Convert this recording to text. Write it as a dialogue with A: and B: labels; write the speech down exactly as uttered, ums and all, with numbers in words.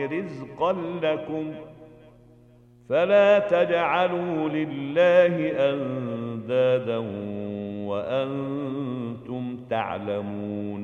A: رزقا لكم فلا تجعلوا لله أندادا وأنتم تعلمون